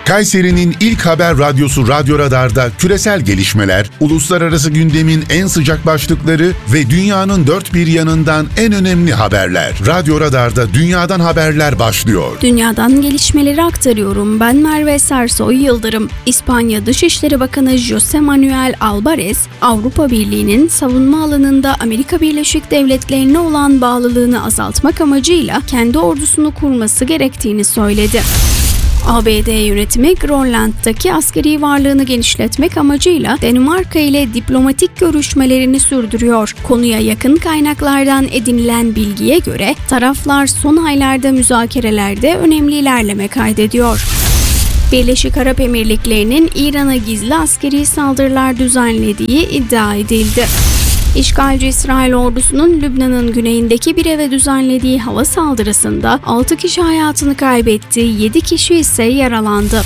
Kayseri'nin ilk haber radyosu Radyo Radar'da küresel gelişmeler, uluslararası gündemin en sıcak başlıkları ve dünyanın dört bir yanından en önemli haberler. Radyo Radar'da dünyadan haberler başlıyor. Dünyadan gelişmeleri aktarıyorum. Ben Merve Sersoy Yıldırım. İspanya Dışişleri Bakanı José Manuel Álvarez, Avrupa Birliği'nin savunma alanında Amerika Birleşik Devletleri'ne olan bağlılığını azaltmak amacıyla kendi ordusunu kurması gerektiğini söyledi. ABD yönetimi Grönland'daki askeri varlığını genişletmek amacıyla Danimarka ile diplomatik görüşmelerini sürdürüyor. Konuya yakın kaynaklardan edinilen bilgiye göre taraflar son aylarda müzakerelerde önemli ilerleme kaydediyor. Birleşik Arap Emirlikleri'nin İran'a gizli askeri saldırılar düzenlediği iddia edildi. İşgalci İsrail ordusunun Lübnan'ın güneyindeki bir eve düzenlediği hava saldırısında 6 kişi hayatını kaybetti, 7 kişi ise yaralandı.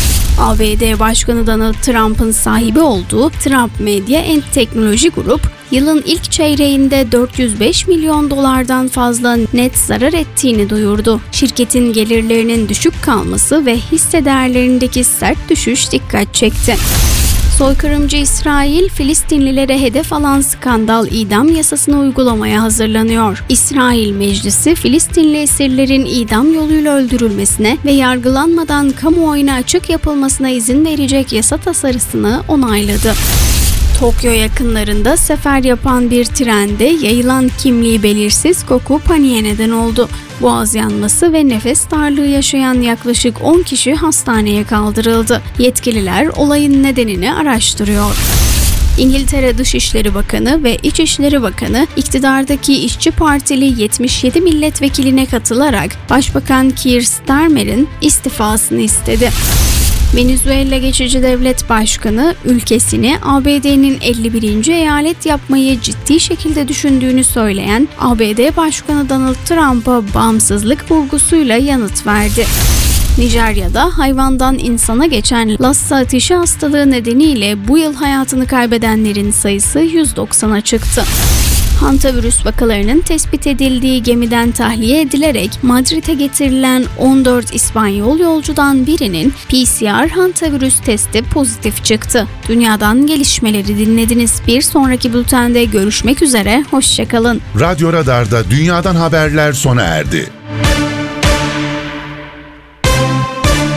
ABD Başkanı Donald Trump'ın sahibi olduğu Trump Media and Technology Group, yılın ilk çeyreğinde 405 milyon dolardan fazla net zarar ettiğini duyurdu. Şirketin gelirlerinin düşük kalması ve hisse değerlerindeki sert düşüş dikkat çekti. Soykırımcı İsrail, Filistinlilere hedef alan skandal idam yasasını uygulamaya hazırlanıyor. İsrail Meclisi, Filistinli esirlerin idam yoluyla öldürülmesine ve yargılanmadan kamuoyuna açık yapılmasına izin verecek yasa tasarısını onayladı. Tokyo yakınlarında sefer yapan bir trende yayılan kimliği belirsiz koku paniğe neden oldu. Boğaz yanması ve nefes darlığı yaşayan yaklaşık 10 kişi hastaneye kaldırıldı. Yetkililer olayın nedenini araştırıyor. İngiltere Dışişleri Bakanı ve İçişleri Bakanı iktidardaki İşçi Partili 77 milletvekiline katılarak Başbakan Keir Starmer'in istifasını istedi. Venezuela Geçici Devlet Başkanı ülkesini ABD'nin 51. eyalet yapmayı ciddi şekilde düşündüğünü söyleyen ABD Başkanı Donald Trump'a bağımsızlık vurgusuyla yanıt verdi. Nijerya'da hayvandan insana geçen Lassa ateşi hastalığı nedeniyle bu yıl hayatını kaybedenlerin sayısı 190'a çıktı. Hantavirüs vakalarının tespit edildiği gemiden tahliye edilerek Madrid'e getirilen 14 İspanyol yolcudan birinin PCR hantavirüs testi pozitif çıktı. Dünyadan gelişmeleri dinlediniz. Bir sonraki bültende görüşmek üzere, hoşçakalın. Radyo Radar'da dünyadan haberler sona erdi.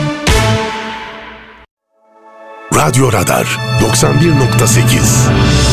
Radyo Radar 91.8